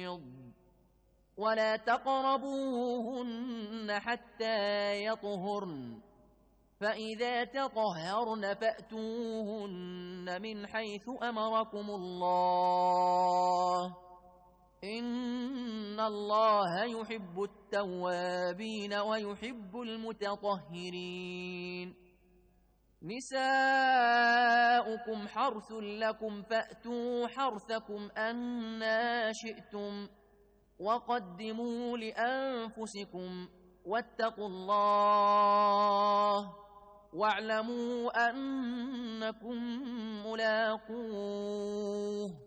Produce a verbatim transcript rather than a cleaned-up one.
محيض ولا تقربوهن حتى يطهرن فإذا تطهرن فأتوهن من حيث أمركم الله إن الله يحب التوابين ويحب المتطهرين نساؤكم حرث لكم فأتوا حرثكم أنى شئتم وقدموا لأنفسكم واتقوا الله واعلموا أنكم ملاقوه